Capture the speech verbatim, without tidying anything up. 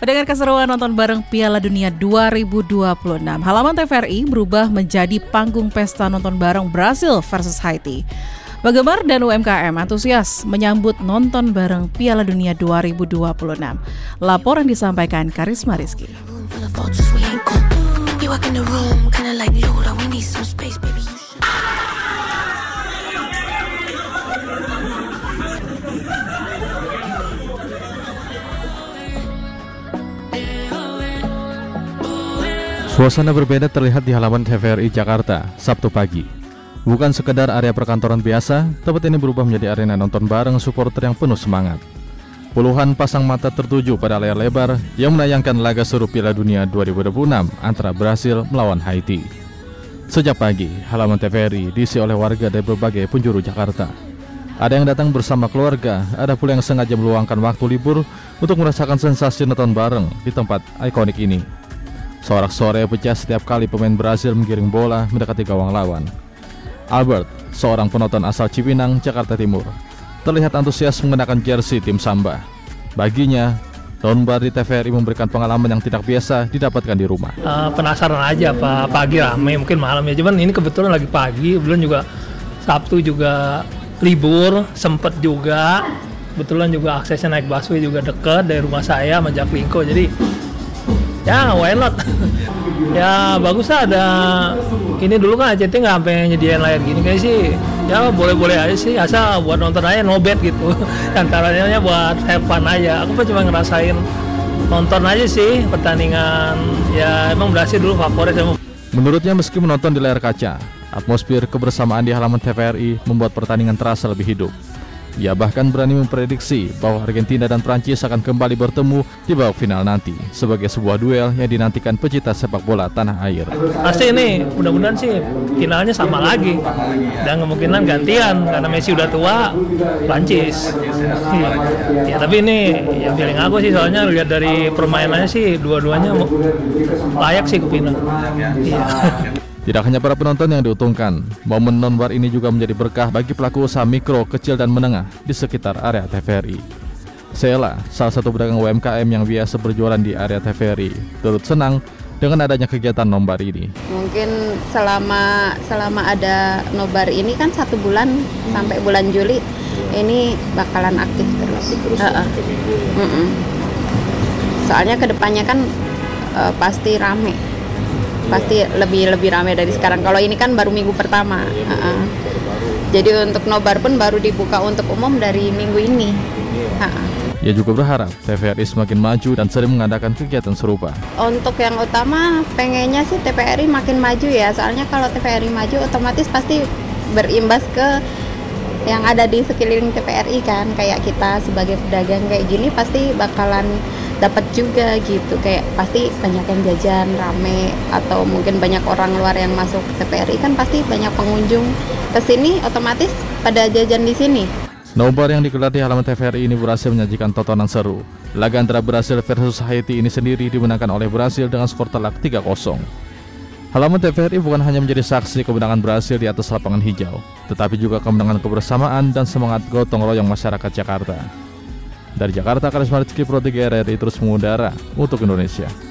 Dengan keseruan nonton bareng Piala Dunia dua ribu dua puluh enam, halaman T V R I berubah menjadi panggung pesta nonton bareng Brasil versus Haiti. Penggemar dan U M K M antusias menyambut nonton bareng Piala Dunia dua ribu dua puluh enam. Laporan disampaikan Karisma Rizky. Suasana berbeda terlihat di halaman T V R I Jakarta, Sabtu pagi. Bukan sekedar area perkantoran biasa, tempat ini berubah menjadi arena nonton bareng supporter yang penuh semangat. Puluhan pasang mata tertuju pada layar lebar yang menayangkan laga seru Piala Dunia dua ribu dua puluh enam antara Brasil melawan Haiti. Sejak pagi, halaman T V R I diisi oleh warga dari berbagai penjuru Jakarta. Ada yang datang bersama keluarga, ada pula yang sengaja meluangkan waktu libur untuk merasakan sensasi nonton bareng di tempat ikonik ini. Sorak-sorai pecah setiap kali pemain Brasil menggiring bola mendekati gawang lawan. Albert, seorang penonton asal Cipinang, Jakarta Timur, terlihat antusias mengenakan jersey tim Samba. Baginya, nonbar di T V R I memberikan pengalaman yang tidak biasa didapatkan di rumah. Uh, penasaran aja Pak, pagi rame, mungkin malam ya. Cuman ini kebetulan lagi pagi, belum juga Sabtu juga libur, sempet juga. Kebetulan juga aksesnya naik busway juga deket dari rumah saya sama Jaklingko, jadi ya why not. Ya bagus lah ada ini. Dulu kan A C T nggak sampai nyediain layar gini kayak sih, ya boleh-boleh aja sih, asal buat nonton aja, no bet gitu. Antaranya buat have fun aja. Aku cuma ngerasain nonton aja sih pertandingan. Ya emang berhasil dulu favorit. Menurutnya meski menonton di layar kaca, atmosfer kebersamaan di halaman T V R I membuat pertandingan terasa lebih hidup. Ia bahkan berani memprediksi bahwa Argentina dan Prancis akan kembali bertemu di babak final nanti sebagai sebuah duel yang dinantikan pecinta sepak bola tanah air. Pasti ini mudah-mudahan sih finalnya sama lagi dan kemungkinan gantian karena Messi udah tua, Prancis. Ya, ya tapi ini ya feeling aku sih, soalnya lihat dari permainannya sih dua-duanya layak sih ke final. Ya. Tidak hanya para penonton yang diuntungkan, momen nonbar ini juga menjadi berkah bagi pelaku usaha mikro, kecil, dan menengah di sekitar area T V R I. Sheila, salah satu pedagang U M K M yang biasa berjualan di area T V R I, turut senang dengan adanya kegiatan nonbar ini. Mungkin selama selama ada nobar ini kan satu bulan sampai bulan Juli ini bakalan aktif terus. terus uh -uh. uh -uh. Soalnya kedepannya kan uh, pasti rame. Pasti lebih lebih ramai dari sekarang. Kalau ini kan baru minggu pertama, uh -uh. jadi untuk nobar pun baru dibuka untuk umum dari minggu ini. Uh -uh. Ia juga berharap T V R I semakin maju dan sering mengadakan kegiatan serupa. Untuk yang utama, pengennya sih T V R I makin maju ya. Soalnya kalau T V R I maju, otomatis pasti berimbas ke yang ada di sekeliling T V R I kan. Kayak kita sebagai pedagang kayak gini pasti bakalan dapat juga gitu, kayak pasti banyak yang jajan rame, atau mungkin banyak orang luar yang masuk ke T V R I kan pasti banyak pengunjung ke sini, otomatis pada jajan di sini. Nobar yang digelar di halaman T V R I ini berhasil menyajikan tontonan seru. Laga antara Brasil versus Haiti ini sendiri dimenangkan oleh Brasil dengan skor telak tiga kosong. Halaman T V R I bukan hanya menjadi saksi kemenangan Brasil di atas lapangan hijau, tetapi juga kemenangan kebersamaan dan semangat gotong royong masyarakat Jakarta. Dari Jakarta, Karisma Rizky, Pro tiga R R I terus mengudara untuk Indonesia.